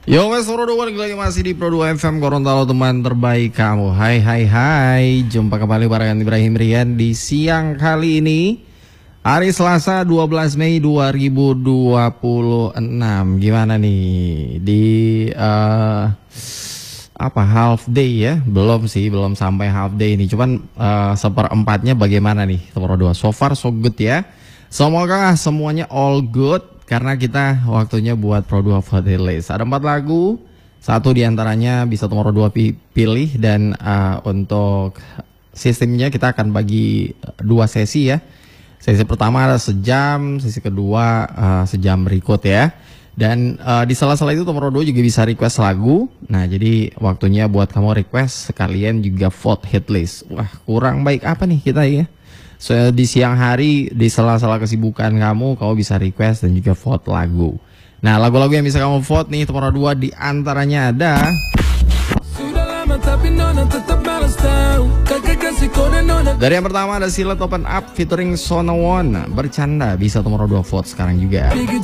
Yo wes Pro2 lagi masih di Pro2 FM Gorontalo, teman terbaik kamu. Hai, jumpa kembali barengan Ibrahim Rian di siang kali ini, hari Selasa 12 Mei 2026. Gimana nih di half day ya? Belum sampai half day ini. Cuman seperempatnya bagaimana nih Pro2? So far so good ya. Semoga semuanya all good, karena kita waktunya buat Pro2 Hot List. Ada 4 lagu, satu diantaranya bisa Pro2 pilih, dan untuk sistemnya kita akan bagi 2 sesi ya. Sesi pertama ada sejam, sesi kedua sejam berikut ya. Dan di sela-sela itu Pro2 juga bisa request lagu. Nah, jadi waktunya buat kamu request sekalian juga vote hit list. Wah, kurang baik apa nih kita ya? So, di siang hari, di sela-sela kesibukan kamu bisa request dan juga vote lagu. Nah, lagu-lagu yang bisa kamu vote nih Pro2 di antaranya ada dari yang pertama ada Silet Open Up featuring Sonowon, Bercanda, bisa Pro2 vote sekarang juga.